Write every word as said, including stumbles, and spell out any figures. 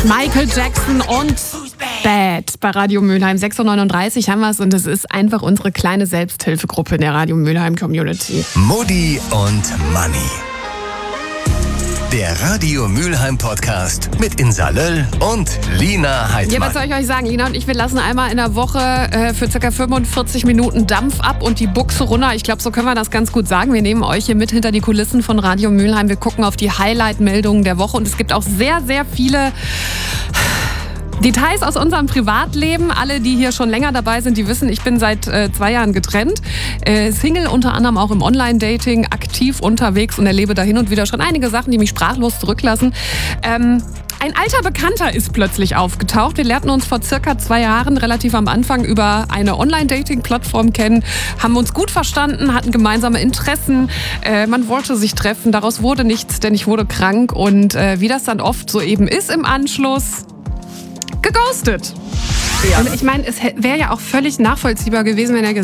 Michael Jackson und Bad bei Radio Mülheim. sechs Uhr neununddreißig haben wir es und es ist einfach unsere kleine Selbsthilfegruppe in der Radio Mülheim Community. Mutti und Manni. Der Radio Mülheim Podcast mit Insa Löll und Lina Heidmann. Ja, was soll ich euch sagen? Lina und ich, wir lassen einmal in der Woche äh, für ca. fünfundvierzig Minuten Dampf ab und die Buchse runter. Ich glaube, so können wir das ganz gut sagen. Wir nehmen euch hier mit hinter die Kulissen von Radio Mülheim. Wir gucken auf die Highlight-Meldungen der Woche und es gibt auch sehr, sehr viele Details aus unserem Privatleben. Alle, die hier schon länger dabei sind, die wissen, ich bin seit äh, zwei Jahren getrennt. Äh, Single, unter anderem auch im Online-Dating, aktiv unterwegs und erlebe da hin und wieder schon einige Sachen, die mich sprachlos zurücklassen. Ähm, ein alter Bekannter ist plötzlich aufgetaucht. Wir lernten uns vor circa zwei Jahren relativ am Anfang über eine Online-Dating-Plattform kennen, haben uns gut verstanden, hatten gemeinsame Interessen. Äh, man wollte sich treffen, daraus wurde nichts, denn ich wurde krank. Und äh, wie das dann oft so eben ist im Anschluss, geghostet. Ja. Und ich meine, es wäre ja auch völlig nachvollziehbar gewesen, wenn er gesagt